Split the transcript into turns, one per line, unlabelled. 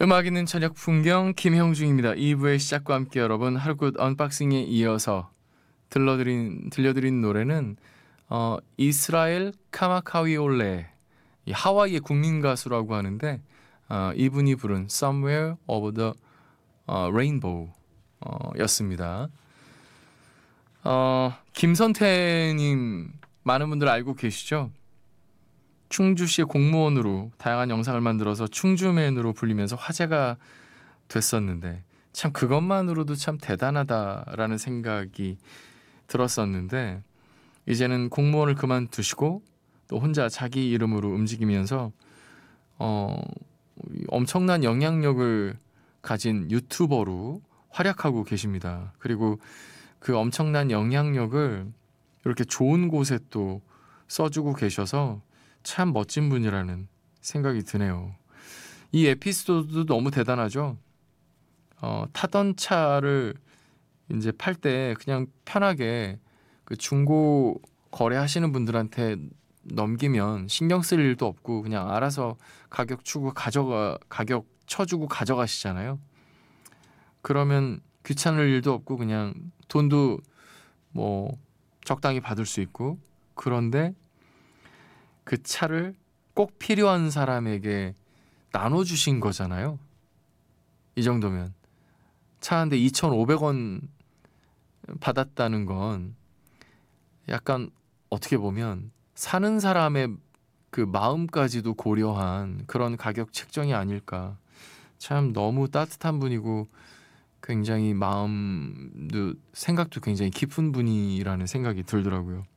음악 있는 저녁 풍경 김형중입니다. 2부의 시작과 함께 여러분 할굿 언박싱에 이어서 들려드린 노래는 이스라엘 카마카위올레, 이 하와이의 국민 가수라고 하는데 이분이 부른 Somewhere Over the Rainbow 였습니다. 김선태님 많은 분들 알고 계시죠? 충주시의 공무원으로 다양한 영상을 만들어서 충주맨으로 불리면서 화제가 됐었는데 참 그것만으로도 참 대단하다라는 생각이 들었었는데 이제는 공무원을 그만두시고 또 혼자 자기 이름으로 움직이면서 엄청난 영향력을 가진 유튜버로 활약하고 계십니다. 그리고 그 엄청난 영향력을 이렇게 좋은 곳에 또 써주고 계셔서 참 멋진 분이라는 생각이 드네요. 이 에피소드도 너무 대단하죠. 타던 차를 이제 팔 때 그냥 편하게 그 중고 거래하시는 분들한테 넘기면 신경 쓸 일도 없고 그냥 알아서 가격 쳐주고 가져가시잖아요. 그러면 귀찮을 일도 없고 그냥 돈도 뭐 적당히 받을 수 있고. 그런데 그 차를 꼭 필요한 사람에게 나눠주신 거잖아요. 이 정도면 차 한 대 2,500원 받았다는 건 약간 어떻게 보면 사는 사람의 그 마음까지도 고려한 그런 가격 책정이 아닐까. 참 너무 따뜻한 분이고 굉장히 마음도 생각도 굉장히 깊은 분이라는 생각이 들더라고요.